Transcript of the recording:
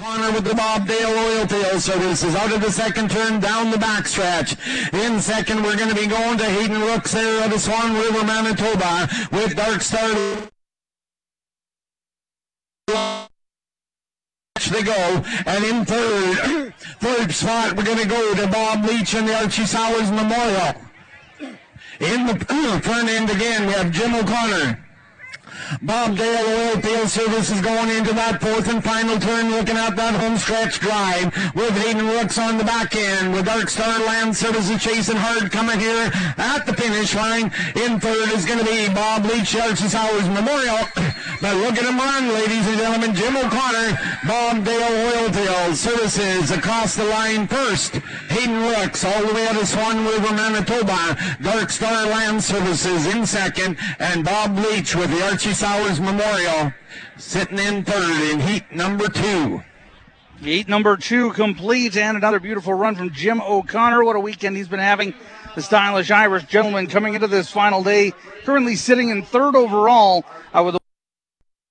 Connor with the Bob Dale Oil Tail Services out of the second turn down the backstretch. In second, we're going to be going to Hayden Rooks there out of Swan River, Manitoba with Dark Star. They go, and in third spot, we're going to go to Bob Leach and the Archie Sowers Memorial. In the front end again, we have Jim O'Connor. Bob Dale Oil Field Services going into that fourth and final turn, looking at that home stretch drive with Hayden Rooks on the back end, with Dark Star Land Services chasing hard, coming here at the finish line. In third is going to be Bob Leach, Archie Sowers Memorial. But look at him run, ladies and gentlemen. Jim O'Connor, Bob Dale Oil Field Services across the line first. Hayden Rooks all the way out of Swan River, Manitoba. Dark Star Land Services in second, and Bob Leach with the Archie Sowers Memorial sitting in third in heat number 2. Heat number 2 complete, and another beautiful run from Jim O'Connor. What a weekend he's been having. The stylish Irish gentleman coming into this final day, currently sitting in third overall with